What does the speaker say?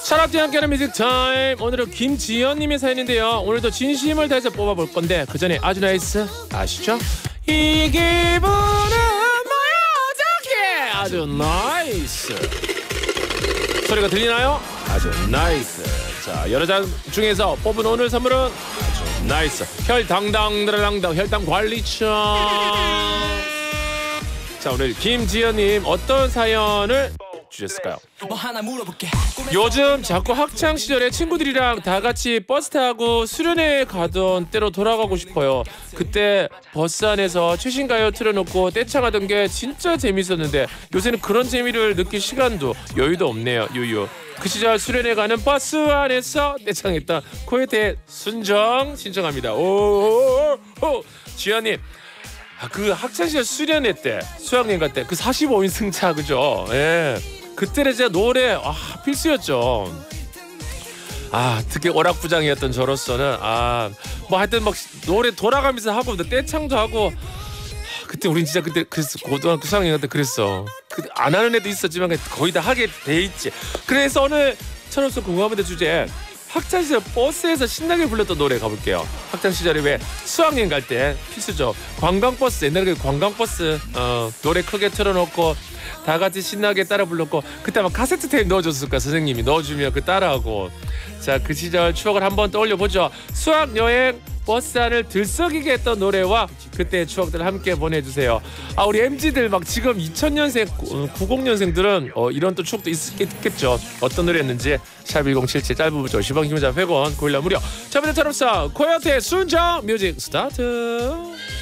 샤랍디 함께하는 뮤직타임. 오늘은 김지연님의 사연인데요. 오늘도 진심을 다해서 뽑아볼 건데 그 전에 아주 나이스 아시죠? 이 기분은 뭐야 어떡해. 아주 나이스 소리가 들리나요? 아주 나이스. 자, 여러 장 중에서 뽑은 오늘 선물은 아주 나이스 혈당당 드라당당 혈당 관리차. 자, 오늘 김지연님 어떤 사연을 주셨을까요? 요즘 자꾸 학창 시절에 친구들이랑 다 같이 버스 타고 수련회 가던 때로 돌아가고 싶어요. 그때 버스 안에서 최신가요 틀어놓고 떼창하던 게 진짜 재밌었는데 요새는 그런 재미를 느낄 시간도 여유도 없네요. 유유. 그 시절 수련회 가는 버스 안에서 떼창했던 코요태 순정 신청합니다. 오오오오. 지연님, 그 학창시절 수련회 때 수학여행 갈 때 그 45인 승차 그죠? 예. 그때는 진짜 노래 필수였죠. 특히 오락부장이었던 저로서는 뭐 하여튼 막 노래 돌아가면서 하고 떼창도 하고 그때 우린 진짜 그때 그랬어. 고등학교 수학여행 때 그랬어. 안 하는 애도 있었지만 거의 다 하게 돼 있지. 그래서 오늘 철없어 궁금한 주제 학창시절 버스에서 신나게 불렀던 노래 가볼게요. 학창시절에 왜 수학여행 갈 때 필수죠. 관광버스 옛날에 관광버스 노래 크게 틀어놓고 다 같이 신나게 따라 불렀고 그때 아마 카세트 테이프 넣어줬을 거야. 선생님이 넣어주면 그 따라하고. 자, 그 시절 추억을 한번 떠올려보죠. 수학여행 버스 안을 들썩이게 했던 노래와 그때의 추억들을 함께 보내주세요. 우리 MZ들 막 지금 2000년생 90년생들은 이런 또 추억도 있겠죠. 어떤 노래였는지 샵1077 짧은 문자 50원, 긴 문자 100원, 고일라 무료. 첫 번째 철없어 코요태 순정 뮤직 스타트.